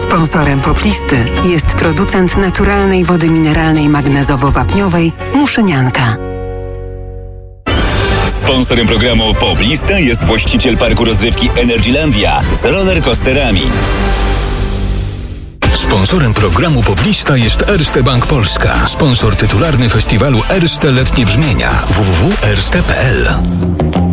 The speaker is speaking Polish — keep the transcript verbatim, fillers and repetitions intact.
Sponsorem Poplisty jest producent naturalnej wody mineralnej magnezowo-wapniowej Muszynianka. Sponsorem programu Poplista jest właściciel parku rozrywki Energylandia z rollercoasterami. Sponsorem programu Poplista jest Erste Bank Polska, sponsor tytularny festiwalu Erste Letnie Brzmienia w w w kropka erste kropka p l.